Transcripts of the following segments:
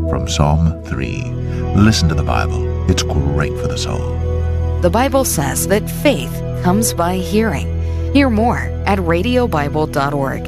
from Psalm 3. Listen to the Bible. It's great for the soul. The Bible says that faith comes by hearing. Hear more at radiobible.org.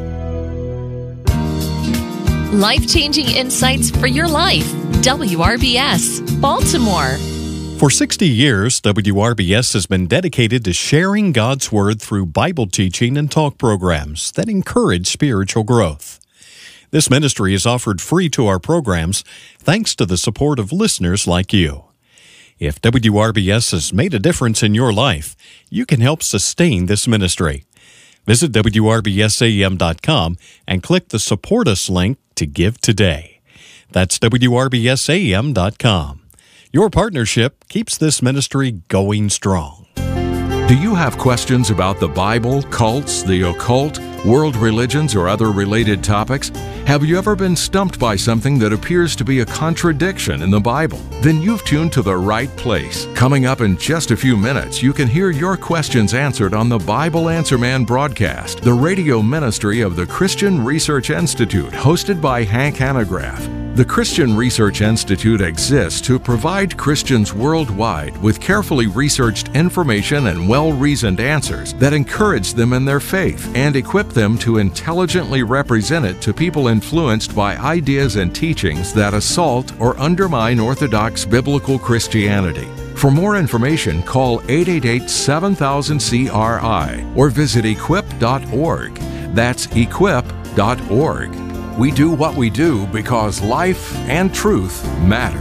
Life-changing insights for your life. WRBS, Baltimore. For 60 years, WRBS has been dedicated to sharing God's Word through Bible teaching and talk programs that encourage spiritual growth. This ministry is offered free to our programs thanks to the support of listeners like you. If WRBS has made a difference in your life, you can help sustain this ministry. Visit WRBSAM.com and click the Support Us link to give today. That's WRBSAM.com. Your partnership keeps this ministry going strong. Do you have questions about the Bible, cults, the occult, world religions, or other related topics? Have you ever been stumped by something that appears to be a contradiction in the Bible? Then you've tuned to the right place. Coming up in just a few minutes, you can hear your questions answered on the Bible Answer Man broadcast, the radio ministry of the Christian Research Institute, hosted by Hank Hanegraaff. The Christian Research Institute exists to provide Christians worldwide with carefully researched information and well-reasoned answers that encourage them in their faith and equip them to intelligently represent it to people influenced by ideas and teachings that assault or undermine Orthodox biblical Christianity. For more information, call 888-7000-CRI or visit equip.org. That's equip.org. We do what we do because life and truth matter.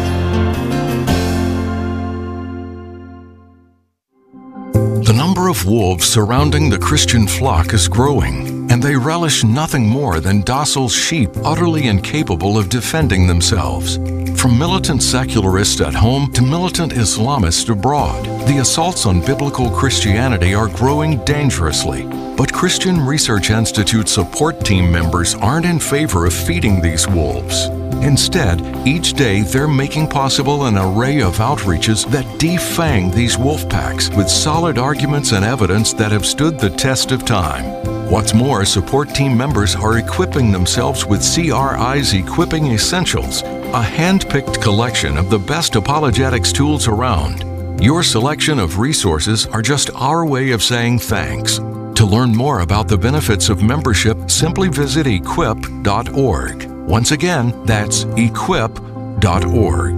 The number of wolves surrounding the Christian flock is growing, and they relish nothing more than docile sheep utterly incapable of defending themselves. From militant secularists at home to militant Islamists abroad, the assaults on biblical Christianity are growing dangerously. But Christian Research Institute support team members aren't in favor of feeding these wolves. Instead, each day they're making possible an array of outreaches that defang these wolf packs with solid arguments and evidence that have stood the test of time. What's more, support team members are equipping themselves with CRI's Equipping Essentials, a hand-picked collection of the best apologetics tools around. Your selection of resources are just our way of saying thanks. To learn more about the benefits of membership, simply visit equip.org. Once again, that's equip.org.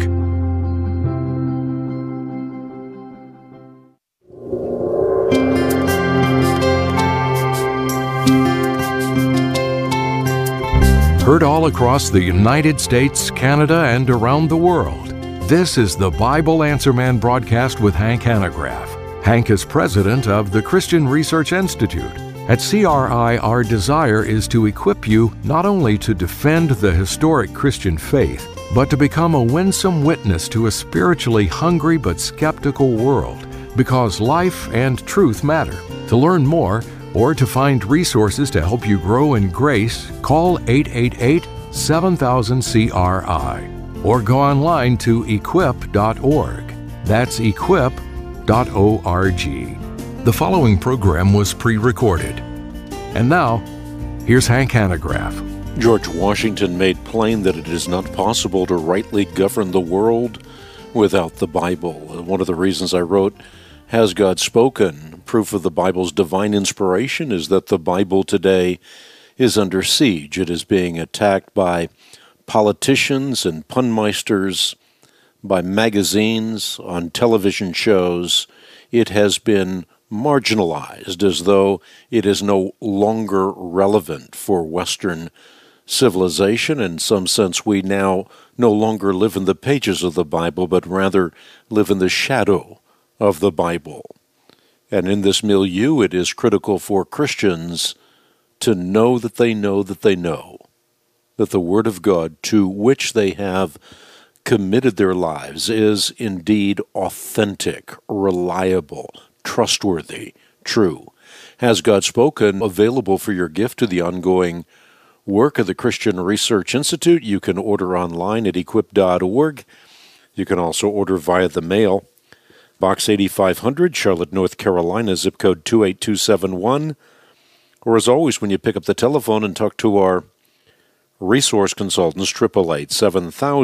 Heard all across the United States, Canada, and around the world, this is the Bible Answer Man broadcast with Hank Hanegraaff. Hank is president of the Christian Research Institute. At CRI, our desire is to equip you not only to defend the historic Christian faith, but to become a winsome witness to a spiritually hungry but skeptical world, because life and truth matter. To learn more, or to find resources to help you grow in grace, call 888-7000-CRI, or go online to equip.org. That's equip.org. The following program was pre-recorded. And now, here's Hank Hanegraaff. George Washington made plain that it is not possible to rightly govern the world without the Bible. One of the reasons I wrote, Has God Spoken? Proof of the Bible's divine inspiration is that the Bible today is under siege. It is being attacked by politicians and punmeisters, by magazines, on television shows. It has been marginalized as though it is no longer relevant for Western civilization. In some sense, we now no longer live in the pages of the Bible, but rather live in the shadow of the Bible. And in this milieu, it is critical for Christians to know that they know that they know that the Word of God to which they have committed their lives is indeed authentic, reliable, trustworthy, true. Has God Spoken available for your gift to the ongoing work of the Christian Research Institute? You can order online at equip.org. You can also order via the mail. Box 8500, Charlotte, North Carolina, zip code 28271. Or as always, when you pick up the telephone and talk to our resource consultants, 888-7000.